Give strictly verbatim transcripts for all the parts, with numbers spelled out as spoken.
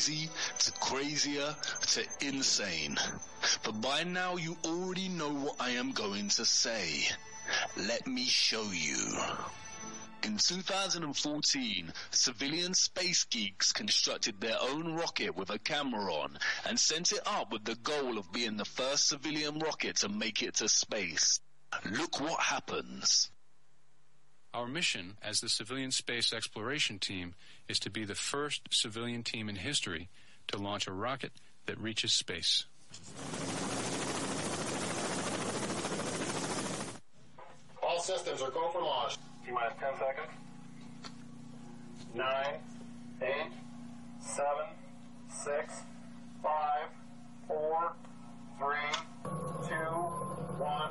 crazy to crazier to insane. But by now you already know what I am going to say. Let me show you. In two thousand fourteen, civilian space geeks constructed their own rocket with a camera on and sent it up with the goal of being the first civilian rocket to make it to space. Look what happens. Our mission as the Civilian Space Exploration Team is to be the first civilian team in history to launch a rocket that reaches space. All systems are go for launch. T-minus ten seconds. Nine, eight, seven, six, five, four, three, two, one.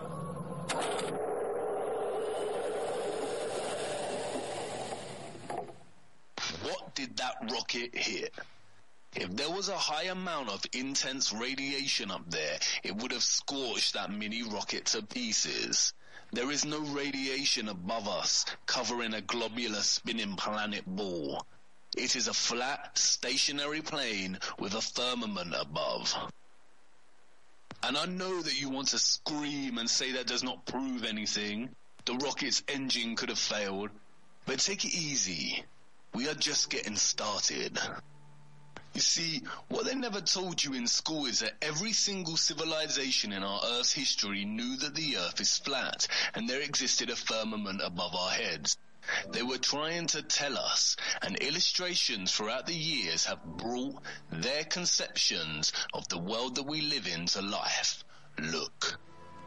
What did that rocket hit? If there was a high amount of intense radiation up there, it would have scorched that mini rocket to pieces. There is no radiation above us, covering a globular spinning planet ball. It is a flat, stationary plane with a firmament above. And I know that you want to scream and say that does not prove anything. The rocket's engine could have failed. But take it easy. We are just getting started. You see, what they never told you in school is that every single civilization in our Earth's history knew that the Earth is flat and there existed a firmament above our heads. They were trying to tell us, and illustrations throughout the years have brought their conceptions of the world that we live in to life. Look.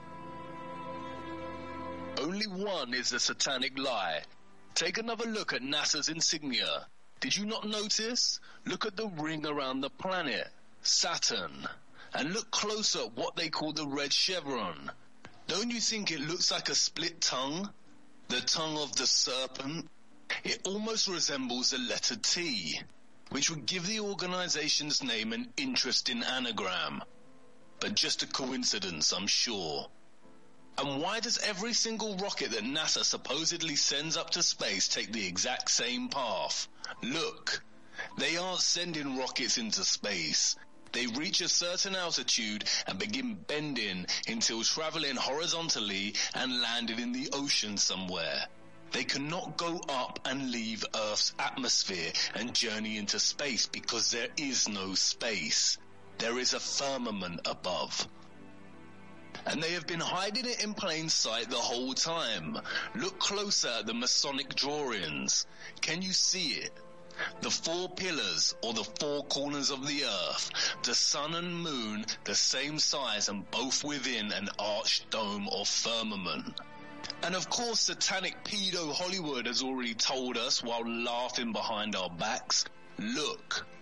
Only one is the satanic lie. Take another look at NASA's insignia. Did you not notice? Look at the ring around the planet, Saturn. And look closer at what they call the red chevron. Don't you think it looks like a split tongue? The tongue of the serpent? It almost resembles the letter T, which would give the organization's name an interesting anagram. But just a coincidence, I'm sure. And why does every single rocket that NASA supposedly sends up to space take the exact same path? Look, they aren't sending rockets into space. They reach a certain altitude and begin bending until traveling horizontally and landed in the ocean somewhere. They cannot go up and leave Earth's atmosphere and journey into space because there is no space. There is a firmament above. And they have been hiding it in plain sight the whole time. Look closer at the Masonic drawings. Can you see it? The four pillars, or the four corners of the earth, the sun and moon, the same size and both within an arched dome or firmament. And of course, satanic pedo Hollywood has already told us while laughing behind our backs. Look.